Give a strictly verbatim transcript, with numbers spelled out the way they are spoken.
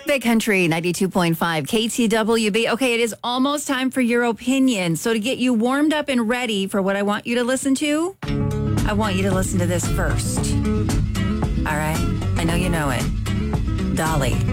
Big Country ninety-two point five K T W B. Okay, it is almost time for your opinion. So to get you warmed up and ready for what I want you to listen to, I want you to listen to this first. All right? I know you know it. Dolly.